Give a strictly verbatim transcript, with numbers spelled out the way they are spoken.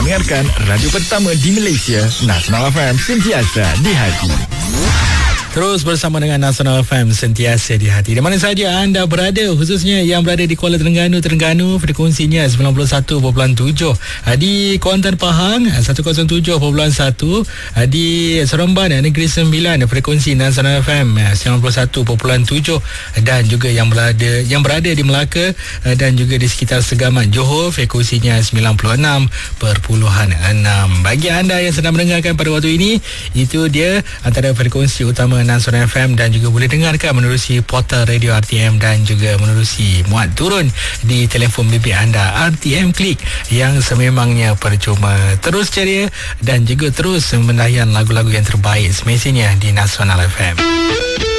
mendengarkan radio pertama di Malaysia, Nasional F M, sentiasa di hati. Terus bersama dengan Nasional F M, sentiasa di hati. Di mana saja anda berada, khususnya yang berada di Kuala Terengganu, Terengganu, frekuensinya sembilan puluh satu perpuluhan tujuh. Di Kuantan Pahang seratus tujuh perpuluhan satu. Di Seremban Negeri Sembilan, frekuensi Nasional F M sembilan puluh satu perpuluhan tujuh. Dan juga yang berada yang berada di Melaka dan juga di sekitar Segamat Johor, frekuensinya sembilan puluh enam perpuluhan enam. Bagi anda yang sedang mendengarkan pada waktu ini, itu dia antara frekuensi utama Nasional F M, dan juga boleh dengarkan menerusi portal radio R T M dan juga menerusi muat turun di telefon bimbit anda R T M Klik yang sememangnya percuma. Terus ceria dan juga terus mendayan lagu-lagu yang terbaik semestinya di Nasional F M.